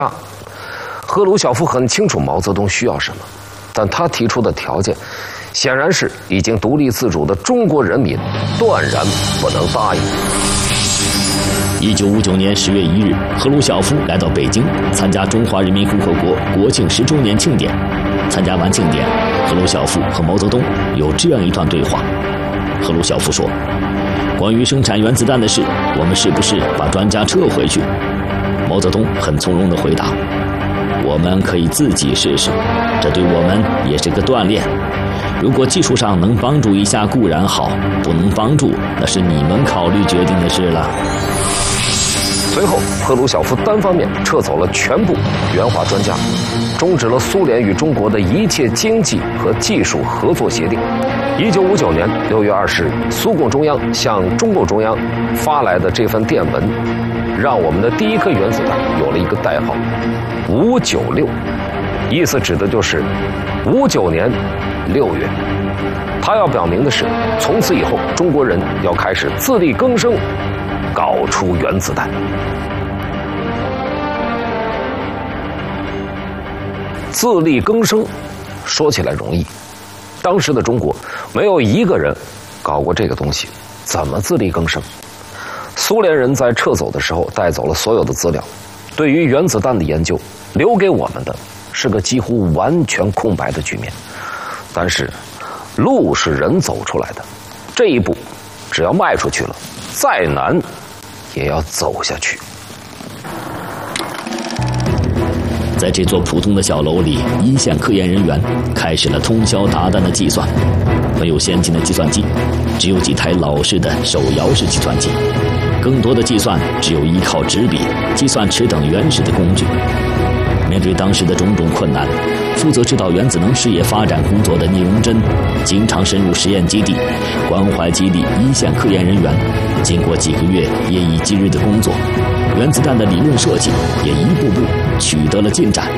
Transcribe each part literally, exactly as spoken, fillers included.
啊，赫鲁晓夫很清楚毛泽东需要什么，但他提出的条件，显然是已经独立自主的中国人民断然不能答应。 一九五九年十月一日，赫鲁晓夫来到北京参加中华人民共和国国庆十周年庆典。参加完庆典，赫鲁晓夫和毛泽东有这样一段对话。赫鲁晓夫说：“关于生产原子弹的事，我们是不是把专家撤回去？”毛泽东很从容地回答：“我们可以自己试试，这对我们也是个锻炼。如果技术上能帮助一下固然好，不能帮助，那是你们考虑决定的事了。” 随后，赫鲁晓夫单方面撤走了全部援华专家，终止了苏联与中国的一切经济和技术合作协定。一九五九年六月二十日，苏共中央向中共中央发来的这份电文，让我们的第一颗原子弹有了一个代号“五九六”，意思指的就是五九年六月。他要表明的是，从此以后，中国人要开始自力更生，搞出原子弹。自力更生，说起来容易，当时的中国没有一个人搞过这个东西，怎么自力更生？苏联人在撤走的时候带走了所有的资料，对于原子弹的研究，留给我们的是个几乎完全空白的局面。但是，路是人走出来的，这一步只要迈出去了，再难也要走下去。 在这座普通的小楼里，一线科研人员开始了通宵达旦的计算。没有先进的计算机，只有几台老式的手摇式计算机。更多的计算只有依靠纸笔计算尺等原始的工具。面对当时的种种困难，负责指导原子能事业发展工作的聂荣臻经常深入实验基地，关怀激励一线科研人员。经过几个月夜以继日的工作，原子弹的理论设计也一步步取得了进展。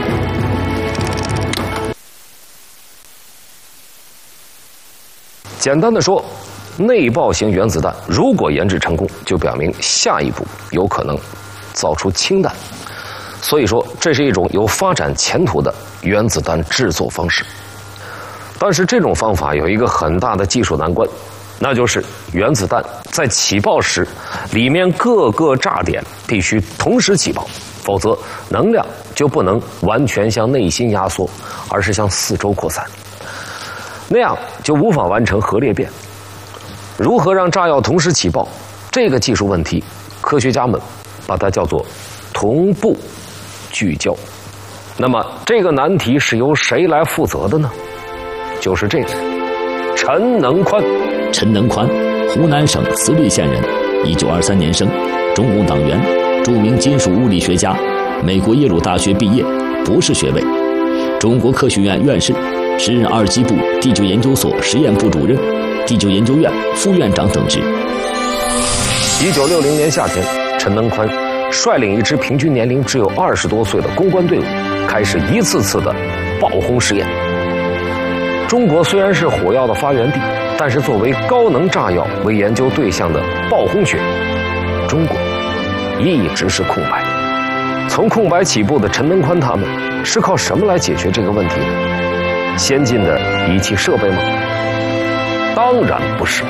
简单的说，内爆型原子弹如果研制成功，就表明下一步有可能造出氢弹。所以说，这是一种有发展前途的原子弹制作方式。但是这种方法有一个很大的技术难关，那就是原子弹在起爆时，里面各个炸点必须同时起爆，否则能量就不能完全向内心压缩，而是向四周扩散，那样就无法完成核裂变。如何让炸药同时起爆？这个技术问题，科学家们把它叫做同步聚焦。那么这个难题是由谁来负责的呢？就是这个陈能宽。 陈能宽，湖南省慈利县人，一九二三年生，中共党员，著名金属物理学家，美国耶鲁大学毕业，博士学位，中国科学院院士，时任二机部第九研究所实验部主任、第九研究院副院长等职。 一九六零年夏天，陈能宽率领一支平均年龄只有二十多岁的攻关队伍，开始一次次的爆轰试验。中国虽然是火药的发源地，但是作为高能炸药为研究对象的爆轰学，中国一直是空白。从空白起步的陈能宽他们是靠什么来解决这个问题呢？先进的仪器设备吗？当然不是。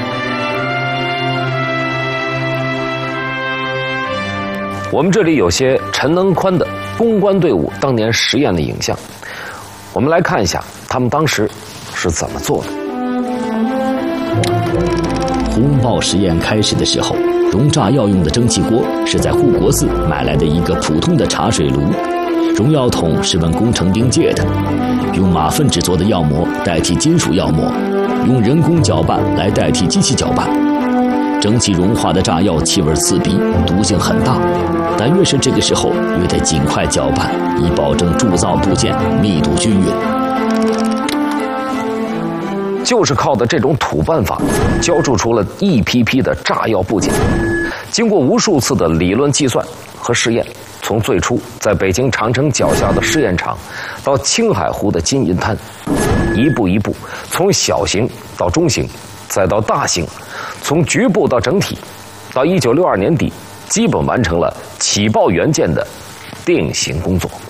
我们这里有些陈能宽的攻关队伍当年实验的影像，我们来看一下他们当时是怎么做的。 轰爆实验开始的时候，熔炸药用的蒸汽锅是在护国寺买来的一个普通的茶水炉，熔药桶是问工程兵借的，用马粪制作的药膜代替金属药膜，用人工搅拌来代替机器搅拌。蒸汽融化的炸药气味刺鼻，毒性很大，但越是这个时候越得尽快搅拌，以保证铸造部件密度均匀。 就是靠的这种土办法，浇铸出了一批批的炸药部件。经过无数次的理论计算和试验，从最初在北京长城脚下的试验场，到青海湖的金银滩，一步一步，从小型到中型，再到大型，从局部到整体，到一九六二年底，基本完成了起爆元件的定型工作。